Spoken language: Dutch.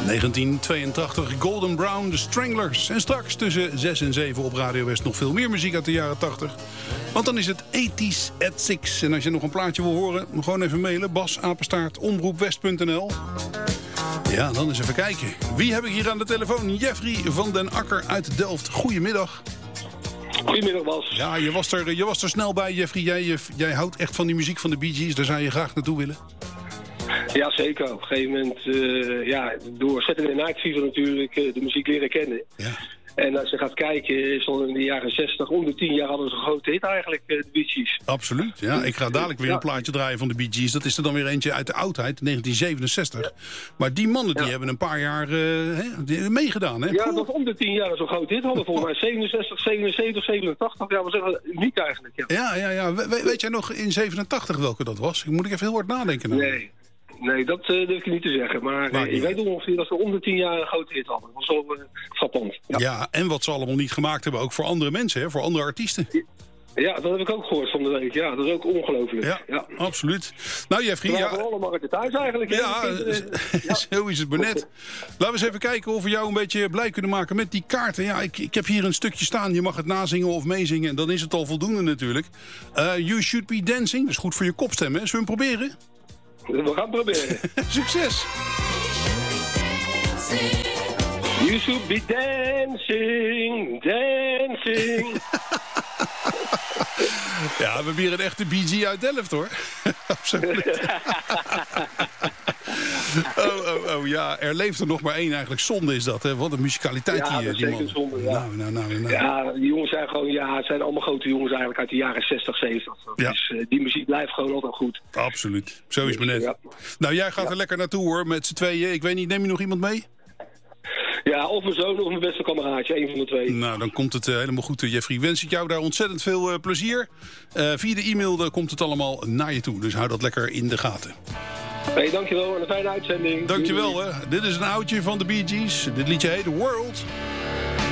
1982, Golden Brown, The Stranglers. En straks tussen 6 en 7 op Radio West nog veel meer muziek uit de jaren 80. Want dan is het 80s at 6. En als je nog een plaatje wil horen, gewoon even mailen. bas@omroepwest.nl. Ja, dan eens even kijken. Wie heb ik hier aan de telefoon? Jeffrey van den Akker uit Delft. Goedemiddag. Goedemiddag, Bas. Ja, je was er snel bij, Jeffrey. Jij houdt echt van die muziek van de Bee Gees. Daar zou je graag naartoe willen. Ja, zeker. Op een gegeven moment, door Saturday Night Fever natuurlijk, de muziek leren kennen. Ja. En als je gaat kijken, is al in de jaren 60, om de 10 jaar hadden ze een grote hit eigenlijk, de Bee Gees. Absoluut, ja. Ik ga dadelijk weer een plaatje draaien van de Bee Gees. Dat is er dan weer eentje uit de oudheid, 1967. Maar die mannen die hebben een paar jaar meegedaan, hè? Ja, dat om de 10 jaar zo'n grote hit hadden. Volgens mij 67, 77, 87. Ja, we zeggen uniek eigenlijk. Ja. Weet jij nog in 87 welke dat was? Moet ik even heel hard nadenken. Nou. Nee, dat durf ik niet te zeggen. Maar ik weet ongeveer dat ze om de 10 jaar een grote hit hadden. Dat was zo frappant. Ja, en wat ze allemaal niet gemaakt hebben, ook voor andere mensen, hè? Voor andere artiesten. Ja, dat heb ik ook gehoord van de week. Ja, dat is ook ongelooflijk. Ja, absoluut. Nou, Jeffrey... We waren allemaal uit de thuis eigenlijk. Ja, zo is het maar net. Laten we eens even kijken of we jou een beetje blij kunnen maken met die kaarten. Ja, ik heb hier een stukje staan. Je mag het nazingen of meezingen. En dan is het al voldoende natuurlijk. You Should Be Dancing. Dat is goed voor je kopstem, hè? Zullen we hem proberen? We gaan proberen. Succes! You should be dancing, dancing. Ja, we hebben hier een echte Bee Gee uit Delft, hoor. Absoluut. Oh, ja, er leeft er nog maar één eigenlijk. Zonde is dat, hè? Wat een musicaliteit die man. Zonde, ja. Nou. Ja, die jongens zijn gewoon, het zijn allemaal grote jongens eigenlijk uit de jaren 60, 70. Ja. Dus die muziek blijft gewoon altijd goed. Absoluut, zo is het net. Ja. Nou, jij gaat er lekker naartoe, hoor, met z'n tweeën. Ik weet niet, neem je nog iemand mee? Ja, of mijn zoon of mijn beste kameraadje, één van de twee. Nou, dan komt het helemaal goed, Jeffrey. Wens ik jou daar ontzettend veel plezier. Via de e-mail komt het allemaal naar je toe. Dus hou dat lekker in de gaten. Hey, dankjewel en een fijne uitzending. Dankjewel, hè. Dit is een oudje van de Bee Gees. Dit liedje heet The World.